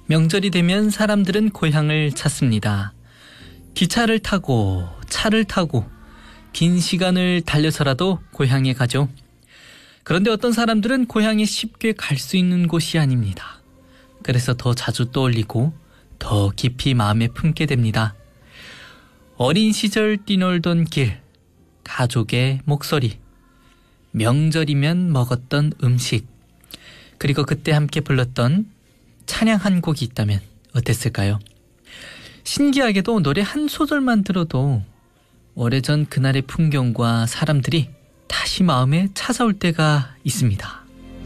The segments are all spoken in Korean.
명절이 되면 사람들은 고향을 찾습니다. 기차를 타고 차를 타고 긴 시간을 달려서라도 고향에 가죠. 그런데 어떤 사람들은 고향에 쉽게 갈 수 있는 곳이 아닙니다. 그래서 더 자주 떠올리고 더 깊이 마음에 품게 됩니다. 어린 시절 뛰놀던 길, 가족의 목소리, 명절이면 먹었던 음식, 그리고 그때 함께 불렀던 찬양 한 곡이 있다면 어땠을까요? 신기하게도 노래 한 소절만 들어도 오래전 그날의 풍경과 사람들이 다시 마음에 찾아올 때가 있습니다.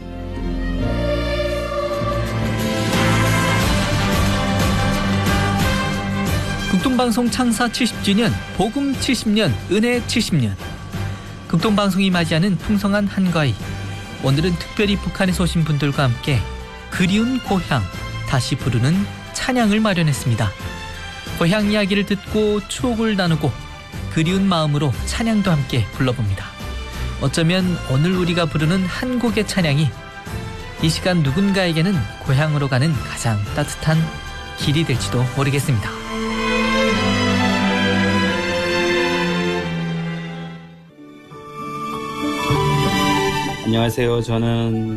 극동방송 창사 70주년, 복음 70년, 은혜 70년. 극동방송이 맞이하는 풍성한 한가위. 오늘은 특별히 북한에서 오신 분들과 함께 그리운 고향, 다시 부르는 찬양을 마련했습니다. 고향 이야기를 듣고 추억을 나누고 그리운 마음으로 찬양도 함께 불러봅니다. 어쩌면 오늘 우리가 부르는 한 곡의 찬양이 이 시간 누군가에게는 고향으로 가는 가장 따뜻한 길이 될지도 모르겠습니다. 안녕하세요. 저는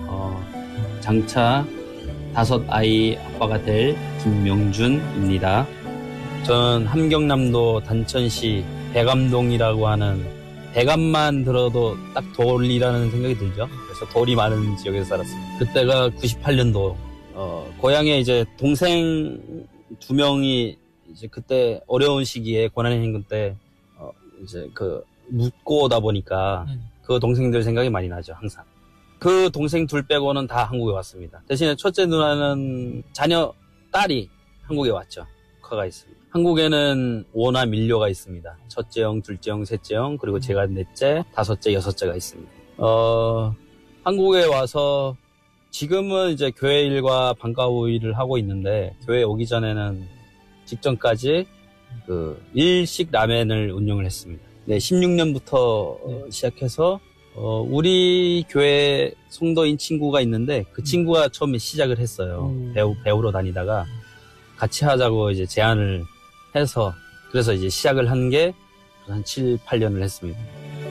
장차 5아이 아빠가 될 김명준입니다. 저는 함경남도 단천시 대감동이라고 하는 대감만 들어도 딱 돌이라는 생각이 들죠. 그래서 돌이 많은 지역에서 살았습니다. 그때가 98년도 고향에 이제 동생 2명이 이제 그때 어려운 시기에 고난의 행군 때 이제 묻고 오다 보니까 그 동생들 생각이 많이 나죠, 항상. 그 동생 2 빼고는 다 한국에 왔습니다. 대신에 첫째 누나는 자녀 딸이 한국에 왔죠. 조카가 있습니다. 한국에는 오나 밀려가 있습니다. 첫째 형, 둘째 형, 셋째 형, 그리고 제가 넷째, 5째, 6째가 있습니다. 한국에 와서 지금은 이제 교회 일과 방과후 일을 하고 있는데, 교회 오기 전에는 직전까지 일식 라멘을 운영을 했습니다. 네, 16년부터 시작해서 우리 교회 성도인 친구가 있는데 그 친구가 처음에 시작을 했어요. 배우러 다니다가 같이 하자고 이제 제안을 해서 그래서 이제 시작을 한 게 한 7, 8년을 했습니다.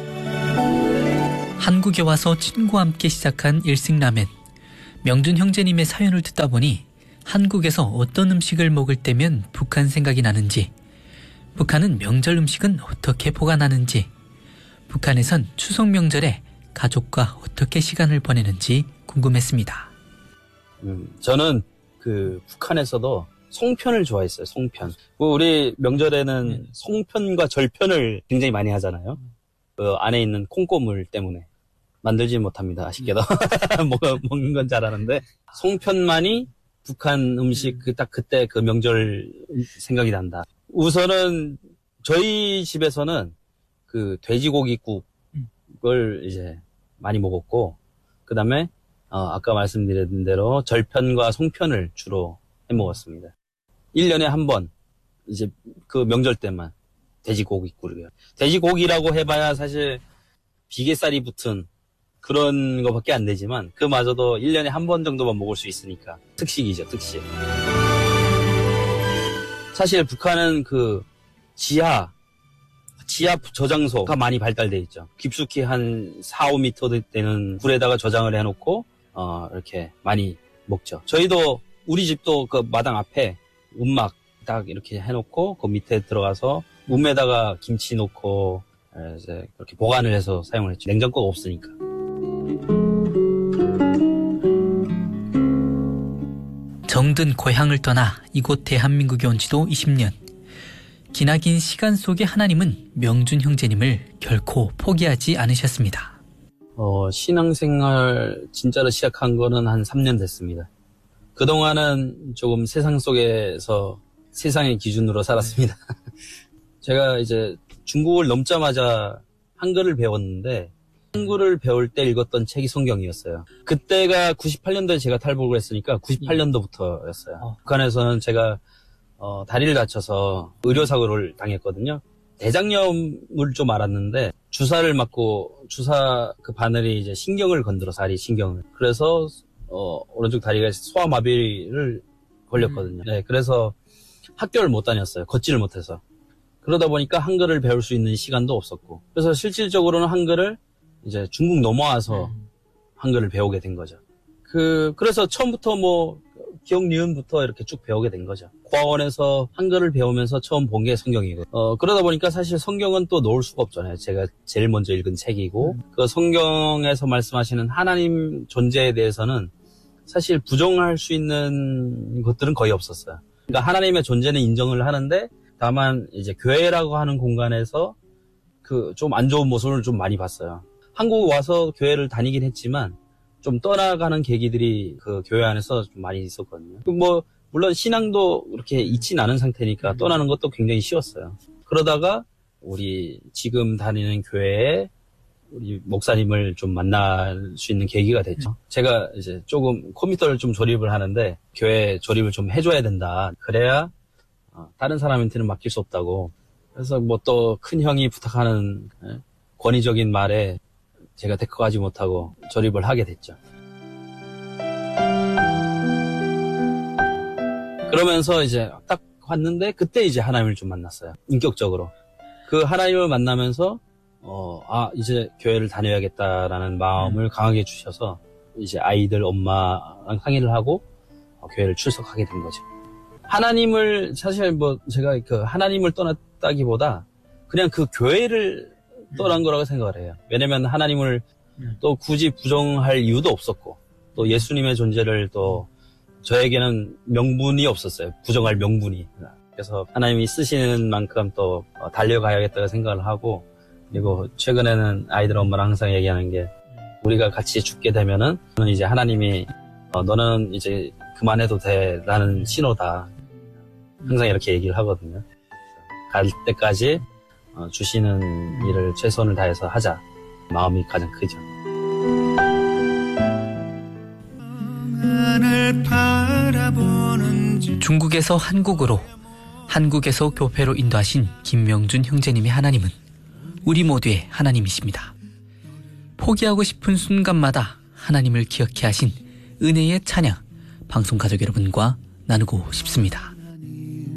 한국에 와서 친구와 함께 시작한 일식라멘. 명준 형제님의 사연을 듣다 보니 한국에서 어떤 음식을 먹을 때면 북한 생각이 나는지, 북한은 명절 음식은 어떻게 보관하는지, 북한에선 추석 명절에 가족과 어떻게 시간을 보내는지 궁금했습니다. 저는 북한에서도 송편을 좋아했어요. 송편. 우리 명절에는 송편과 절편을 굉장히 많이 하잖아요. 그 안에 있는 콩고물 때문에 만들지 못합니다. 아쉽게도 먹는 건 잘하는데 송편만이 북한 음식 딱 그때 그 명절 생각이 난다. 우선은 저희 집에서는 돼지고기국을 이제 많이 먹었고, 그 다음에 아까 말씀드린 대로 절편과 송편을 주로 해 먹었습니다. 1년에 한 번 이제 그 명절 때만 돼지고기국이요. 돼지고기라고 해봐야 사실 비계살이 붙은 그런 거밖에 안 되지만 그마저도 1년에 한 번 정도만 먹을 수 있으니까 특식이죠, 특식. 사실 북한은 지하 저장소가 많이 발달돼 있죠. 깊숙이 한 4, 5m 되는 굴에다가 저장을 해놓고 이렇게 많이 먹죠. 저희도 우리 집도 그 마당 앞에 움막 딱 이렇게 해놓고 그 밑에 들어가서 움에다가 김치 넣고 이제 그렇게 보관을 해서 사용을 했죠. 냉장고가 없으니까. 정든 고향을 떠나 이곳 대한민국에 온 지도 20년. 기나긴 시간 속에 하나님은 명준 형제님을 결코 포기하지 않으셨습니다. 신앙생활 진짜로 시작한 거는 한 3년 됐습니다. 그동안은 조금 세상 속에서 세상의 기준으로 살았습니다. 제가 이제 중국을 넘자마자 한글을 배웠는데 한글을 배울 때 읽었던 책이 성경이었어요. 그때가 98년도에 제가 탈북을 했으니까 98년도부터였어요. 북한에서는 제가 다리를 다쳐서 의료사고를 당했거든요. 대장염을 좀 알았는데 주사를 맞고 주사 그 바늘이 이제 신경을 건드려서 다리 신경을. 그래서 오른쪽 다리가 소아마비를 걸렸거든요. 네, 그래서 학교를 못 다녔어요. 걷지를 못해서. 그러다 보니까 한글을 배울 수 있는 시간도 없었고. 그래서 실질적으로는 한글을 이제 중국 넘어와서 한글을 배우게 된 거죠. 그래서 처음부터 뭐 기억 니은부터 이렇게 쭉 배우게 된 거죠. 고아원에서 한글을 배우면서 처음 본 게 성경이고. 그러다 보니까 사실 성경은 또 놓을 수가 없잖아요. 제가 제일 먼저 읽은 책이고, 그 성경에서 말씀하시는 하나님 존재에 대해서는 사실 부정할 수 있는 것들은 거의 없었어요. 그러니까 하나님의 존재는 인정을 하는데, 다만 이제 교회라고 하는 공간에서 그 좀 안 좋은 모습을 좀 많이 봤어요. 한국 와서 교회를 다니긴 했지만 좀 떠나가는 계기들이 그 교회 안에서 좀 많이 있었거든요. 뭐 물론 신앙도 그렇게 있진 않은 상태니까 떠나는 것도 굉장히 쉬웠어요. 그러다가 우리 지금 다니는 교회에 우리 목사님을 좀 만날 수 있는 계기가 됐죠. 제가 이제 조금 컴퓨터를 좀 조립을 하는데 교회 조립을 좀 해줘야 된다. 그래야 다른 사람한테는 맡길 수 없다고. 그래서 뭐 또 큰 형이 부탁하는 권위적인 말에 제가 데리고 못하고 조립을 하게 됐죠. 그러면서 이제 딱 왔는데 그때 이제 하나님을 좀 만났어요. 인격적으로. 그 하나님을 만나면서 이제 교회를 다녀야겠다라는 마음을 강하게 주셔서 이제 아이들 엄마랑 상의를 하고 교회를 출석하게 된 거죠. 하나님을 사실 뭐 제가 그 하나님을 떠났다기보다 그냥 그 교회를 떠난 거라고 생각을 해요. 왜냐면 하나님을 또 굳이 부정할 이유도 없었고 또 예수님의 존재를 또 저에게는 명분이 없었어요. 부정할 명분이. 그래서 하나님이 쓰시는 만큼 또 달려가야겠다고 생각을 하고, 그리고 최근에는 아이들 엄마랑 항상 얘기하는 게 우리가 같이 죽게 되면은 이제 하나님이 너는 이제 그만해도 돼라는 신호다. 항상 이렇게 얘기를 하거든요. 갈 때까지 주시는 일을 최선을 다해서 하자. 마음이 가장 크죠. 중국에서 한국으로, 한국에서 교회로 인도하신 김명준 형제님의 하나님은 우리 모두의 하나님이십니다. 포기하고 싶은 순간마다 하나님을 기억해 하신 은혜의 찬양, 방송가족 여러분과 나누고 싶습니다.